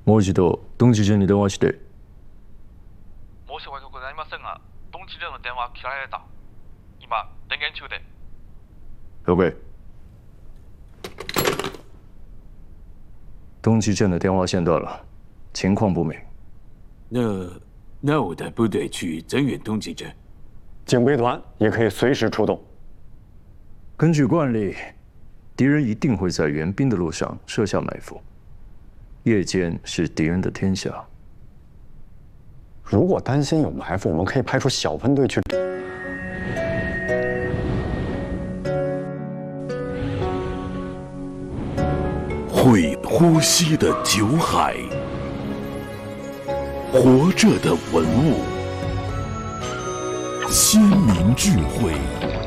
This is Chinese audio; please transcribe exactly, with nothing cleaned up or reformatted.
もう一度東地順に電話して。 申し訳ございませんが、東地順の電話切られた。今電源中で。 OK。东极镇的电话线断了，情况不明。 那那我带部队去增援东极镇， 警备团也可以随时出动。 根据惯例，敌人一定会在援兵的路上设下埋伏。夜间是敌人的天下。 如果担心有埋伏，我们可以派出小分队去。 会呼吸的酒海，活着的文物，先民聚会。